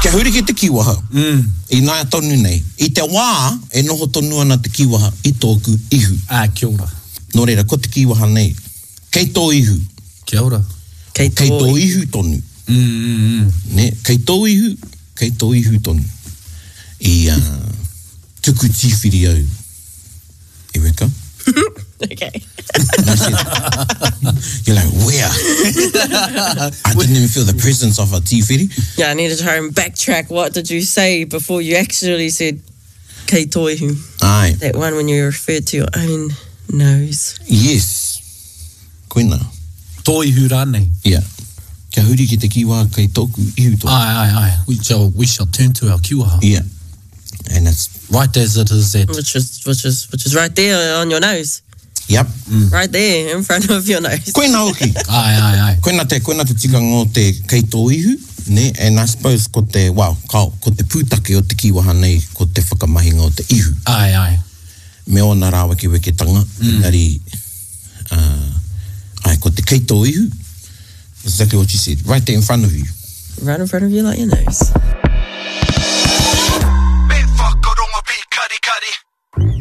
Kia huri ki te kiwaha. I nāia tonu nei. I te wā, e noho tonu ana te kiwaha I tōku ihu. Kia ora. Nō reira, ko te kiwaha nei. Kei tō ihu. Kia ora. Kei tō ihu tonu. Ne, kei tō ihu tonu. I tuku tīwhiri au. E weka? Okay. I said, you're like, where? I didn't even feel the presence of a tīwhiri. Yeah, I need to try and backtrack. What did you say before you actually said kei toihu? Ai. That one when you referred to your own nose. Yes. Koina. Toihu rānei. Yeah. Kia huri ki te kiwaha kei tōku ihu tōku. Ai. We shall turn to our kiwaha. Yeah. And it's right as it is at. Which is right there on your nose. Yep. Right there in front of your nose. Koina hoki. Ai. Koina te tika ngō te kei tō ihu, ne? And I suppose ko te ko te pūtake o te kiwaha nei, ko te whakamahinga o te ihu. Ai. Me ona rā weketanga, engari, ko te kei tō ihu, exactly what you said, right there in front of you. Right in front of you like your nose.